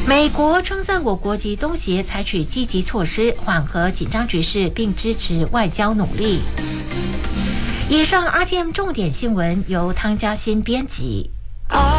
美国称赞我国及东协采取积极措施缓和紧张局势，并支持外交努力。以上 RTM 重点新闻由汤嘉欣编辑。